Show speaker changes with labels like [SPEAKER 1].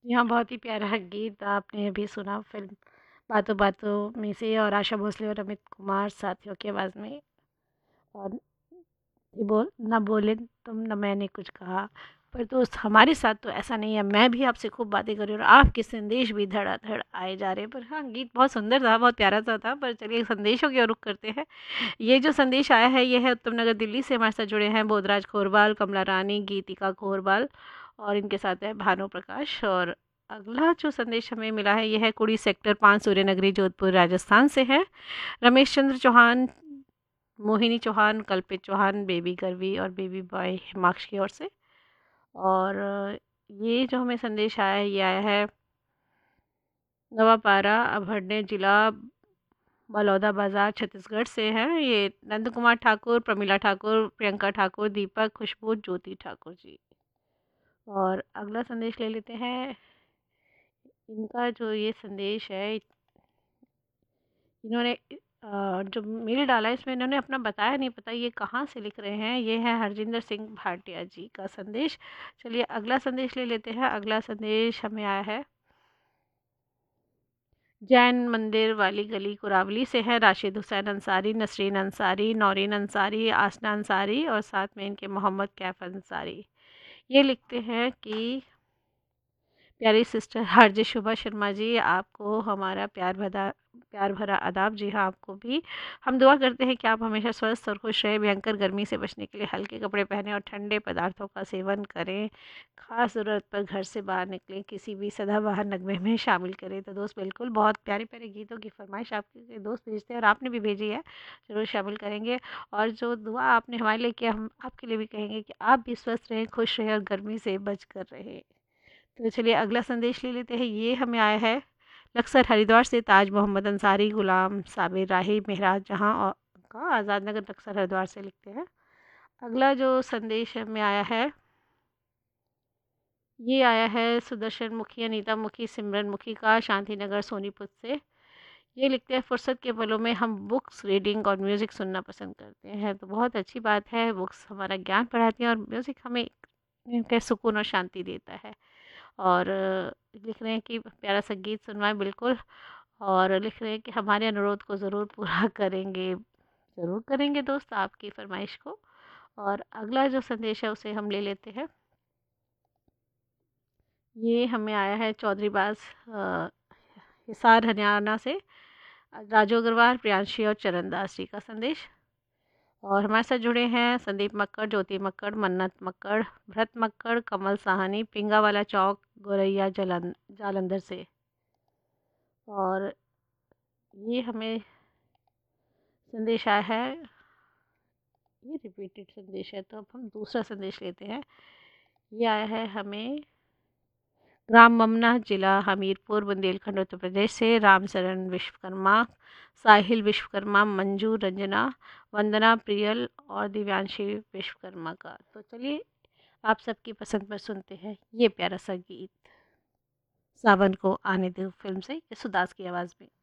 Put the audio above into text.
[SPEAKER 1] यहाँ बहुत ही प्यारा गीत आपने अभी सुना फ़िल्म बातों बातों में से, और आशा भोसले और अमित कुमार साथियों की आवाज़ में। और ये ना बोले तुम, ना मैंने कुछ कहा। पर दोस्त, हमारे साथ तो ऐसा नहीं है। मैं भी आपसे खूब बातें कर रही हूँ और आपके संदेश भी धड़ाधड़ आए जा रहे हैं। पर हाँ, गीत बहुत सुंदर था, बहुत प्यारा सा था। पर चलिए संदेशों की ओर रुख करते हैं। ये जो संदेश आया है, ये है उत्तम नगर दिल्ली से। हमारे साथ जुड़े हैं बोधराज खोरबाल, कमला रानी, गीतिका खोरबाल, और इनके साथ है भानु प्रकाश। और अगला जो संदेश हमें मिला है, ये है कुड़ी सेक्टर 5, सूर्यनगरी, जोधपुर, राजस्थान से है। रमेश चंद्र चौहान, मोहिनी चौहान, कल्पित चौहान, बेबी गर्वी और बेबी बॉय हिमाक्ष की ओर से। और ये जो हमें संदेश आया है, ये आया है नवापारा, अभरने जिला, बलौदा बाजार, छत्तीसगढ़ से है। ये नंद कुमार ठाकुर, प्रमिला ठाकुर, प्रियंका ठाकुर, दीपक, खुशबू, ज्योति ठाकुर जी। और अगला संदेश ले लेते हैं। इनका जो ये संदेश है, इन्होंने जो मेल डाला है, इसमें इन्होंने अपना बताया नहीं, पता ये कहाँ से लिख रहे हैं। ये है हरजिंदर सिंह भाटिया जी का संदेश। चलिए अगला संदेश ले लेते हैं। अगला संदेश हमें आया है जैन मंदिर वाली गली, कुरावली से है। राशिद हुसैन अंसारी, नसरीन अंसारी, नौरीन अंसारी, आसना अंसारी, और साथ में इनके मोहम्मद कैफ अंसारी। ये लिखते हैं कि प्यारी सिस्टर आरजे शुभा शर्मा जी, आपको हमारा प्यार भरा आदाब। जी हाँ, आपको भी। हम दुआ करते हैं कि आप हमेशा स्वस्थ और खुश रहें। भयंकर गर्मी से बचने के लिए हल्के कपड़े पहनें और ठंडे पदार्थों का सेवन करें। ख़ास ज़रूरत पर घर से बाहर निकलें, किसी भी सदाबहार नगमे में शामिल करें। तो दोस्त, बिल्कुल बहुत प्यारे प्यारे गीतों की फरमाइश आपके दोस्त भेजते हैं और आपने भी भेजी है, ज़रूर शामिल करेंगे। और जो दुआ आपने हमारे लिए किया, हम आपके लिए भी कहेंगे कि आप भी स्वस्थ रहें, खुश रहें और गर्मी से बच कर रहें। तो चलिए अगला संदेश ले लेते हैं। ये हमें आया है लक्सर हरिद्वार से। ताज मोहम्मद अंसारी, गुलाम साबिर राही, महराज जहाँ और का आज़ाद नगर लक्सर हरिद्वार से लिखते हैं। अगला जो संदेश हमें आया है, ये आया है सुदर्शन मुखी, अनीता मुखी, सिमरन मुखी का, शांति नगर सोनीपत से। ये लिखते हैं फुर्सत के पलों में हम बुक्स रीडिंग और म्यूज़िक सुनना पसंद करते हैं। तो बहुत अच्छी बात है, बुक्स हमारा ज्ञान बढ़ाती हैं और म्यूज़िक हमें के सुकून और शांति देता है। और लिख रहे हैं कि प्यारा सा गीत सुनवाएं, बिल्कुल। और लिख रहे हैं कि हमारे अनुरोध को ज़रूर पूरा करेंगे। ज़रूर करेंगे दोस्त, आपकी फरमाइश को। और अगला जो संदेश है, उसे हम ले लेते हैं। ये हमें आया है चौधरी बाज, अ, हिसार हरियाणा से। राजू अग्रवाल, प्रियांशी और चरणदास जी का संदेश। और हमारे साथ जुड़े हैं संदीप मक्कड़, ज्योति मक्कड़, मन्नत मक्कड़, भरत मक्कड़, कमल साहनी, पिंगा वाला चौक, गोरैया जालंधर से। और ये हमें संदेश आया है, ये रिपीटेड संदेश है, तो अब हम दूसरा संदेश लेते हैं। ये आया है हमें ग्राम ममना, जिला हमीरपुर, बुंदेलखंड, उत्तर प्रदेश से। रामचरण विश्वकर्मा, साहिल विश्वकर्मा, मंजू, रंजना, वंदना, प्रियल और दिव्यांशी विश्वकर्मा का। तो चलिए आप सबकी पसंद पर सुनते हैं ये प्यारा सा गीत, सावन को आने दो फिल्म से, सुदास की आवाज़ में।